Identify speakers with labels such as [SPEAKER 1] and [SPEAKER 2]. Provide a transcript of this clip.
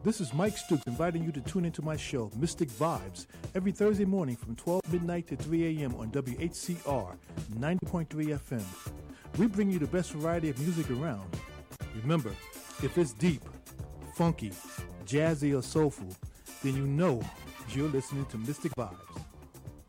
[SPEAKER 1] This is Mike Stoops inviting you to tune into my show, Mystic Vibes, every Thursday morning from 12 midnight to 3 a.m. on WHCR 90.3 FM. We bring you the best variety of music around. Remember, if it's deep, funky, jazzy, or soulful, then you know you're listening to Mystic Vibes.